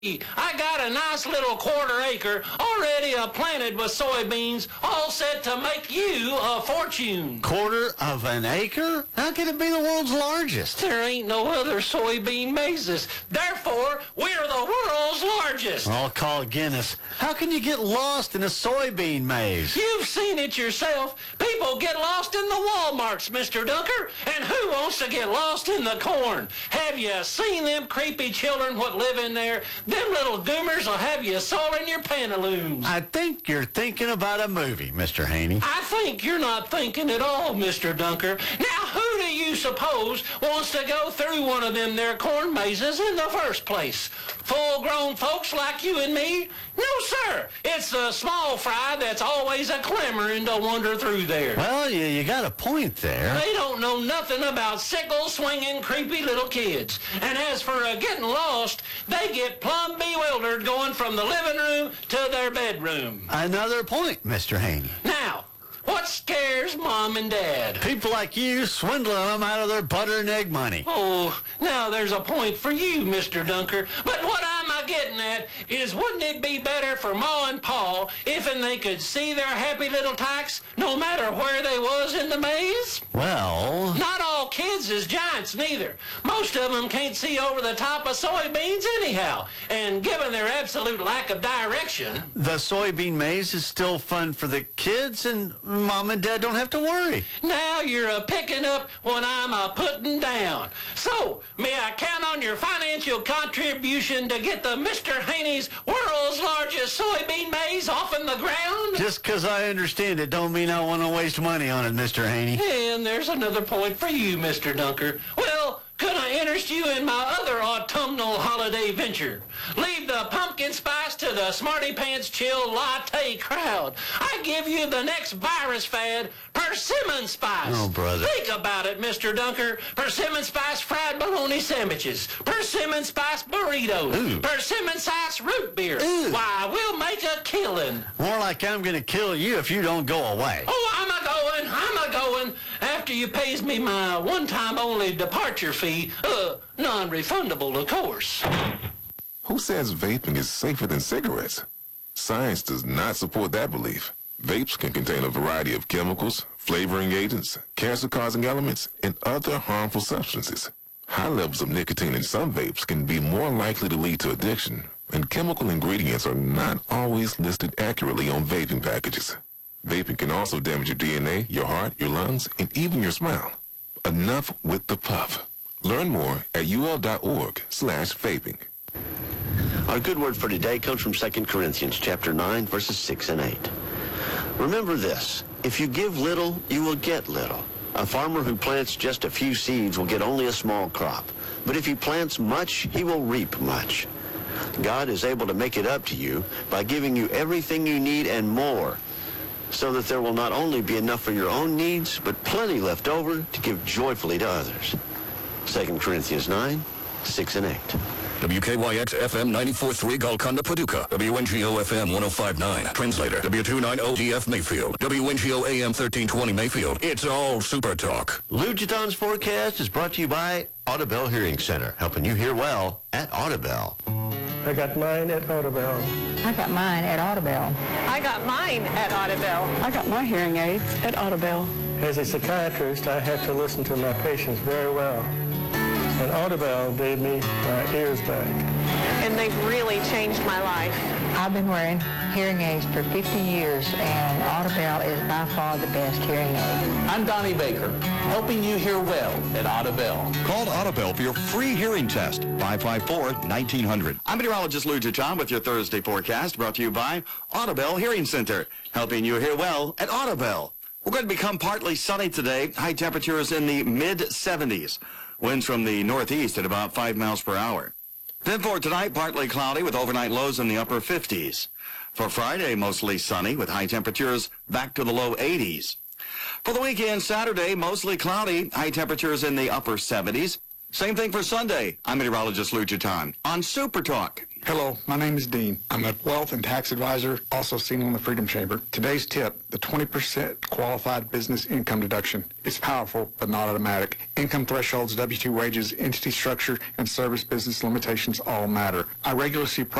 I got a nice little quarter-acre already planted with soybeans, all set to make you a fortune. Quarter of an acre? How can it be the world's largest? There ain't no other soybean mazes. Therefore, we're the world's largest. I'll call Guinness. How can you get lost in a soybean maze? You've seen it yourself. People get lost in the Walmarts, Mr. Dunker. And who wants to get lost in the corn? Have you seen them creepy children what live in there? Them little goomers will have you soiling your pantaloons. I think you're thinking about a movie, Mr. Haney. I think you're not thinking at all, Mr. Dunker. Now, who do you suppose wants to go through one of them there corn mazes in the first place? Full-grown folks like you and me? No, sir. It's the small fry that's always a-clamoring to wander through there. Well, you got a point there. They don't know nothing about sickle-swinging, creepy little kids. And as for getting lost, they get plumb bewildered going from the living room to their bedroom. Another point, Mr. Haney. Now, what scares Mom and Dad? People like you swindling them out of their butter and egg money. Oh, now there's a point for you, Mr. Dunker. But what I'm getting at is, wouldn't it be better for Ma and Pa if they could see their happy little tykes no matter where they was in the maze? Well... Not all kids is giants, neither. Most of them can't see over the top of soybeans anyhow. And given their absolute lack of direction... The soybean maze is still fun for the kids, and Mom and Dad don't have to worry. Now you're picking up what I'm putting down. So, may I count on your financial contribution to get the Mr. Haney's world's largest soybean maze off in the ground? Just because I understand it don't mean I want to waste money on it, Mr. Haney. And there's another point for you, Mr. Dunker. Well, could I interest you in my other autumnal holiday venture? Leave the pumpkin spice to the smarty pants chill latte crowd. I give you the next virus fad, persimmon spice. Oh, brother. Think about it, Mr. Dunker. Persimmon spice fried bologna sandwiches. Persimmon spice burritos. Ooh. Persimmon spice root beer. Ooh. Why, we'll make a killing. More like I'm going to kill you if you don't go away. Oh, I'm a-going. After you pays me my one-time only departure fee, non-refundable, of course. Who says vaping is safer than cigarettes? Science does not support that belief. Vapes can contain a variety of chemicals, flavoring agents, cancer-causing elements, and other harmful substances. High levels of nicotine in some vapes can be more likely to lead to addiction, and chemical ingredients are not always listed accurately on vaping packages. Vaping can also damage your DNA, your heart, your lungs, and even your smile. Enough with the puff. Learn more at ul.org/vaping. Our good word for today comes from 2 Corinthians chapter 9, verses 6 and 8. Remember this, if you give little, you will get little. A farmer who plants just a few seeds will get only a small crop. But if he plants much, he will reap much. God is able to make it up to you by giving you everything you need and more, so that there will not only be enough for your own needs, but plenty left over to give joyfully to others. 2 Corinthians 9, 6 and 8. WKYX FM 94.3 Golconda, Paducah. WNGO FM 105.9. Translator, W290DF Mayfield. WNGO AM 1320 Mayfield. It's all Super Talk. Lou Jeton's forecast is brought to you by Audibel Hearing Center, helping you hear well at Audibel. I got mine at Audibel. I got mine at Audibel. I got mine at Audibel. I got my hearing aids at Audibel. As a psychiatrist, I have to listen to my patients very well. And Audibel gave me my ears back. And they've really changed my life. I've been wearing hearing aids for 50 years, and Audibel is by far the best hearing aid. I'm Donnie Baker, helping you hear well at Audibel. Call Audibel for your free hearing test, 554-1900. I'm meteorologist Lou Jeton with your Thursday forecast, brought to you by Audibel Hearing Center, helping you hear well at Audibel. We're going to become partly sunny today. High temperatures in the mid-70s. Winds from the northeast at about 5 miles per hour. Then for tonight, partly cloudy with overnight lows in the upper 50s. For Friday, mostly sunny with high temperatures back to the low 80s. For the weekend, Saturday, mostly cloudy, high temperatures in the upper 70s. Same thing for Sunday. I'm meteorologist Lou Jeton on Super Talk Hello, my name is Dean. I'm a wealth and tax advisor, also seen on the Freedom Chamber. Today's tip, the 20% qualified business income deduction. It's powerful, but not automatic. Income thresholds, W-2 wages, entity structure, and service business limitations all matter. I regularly see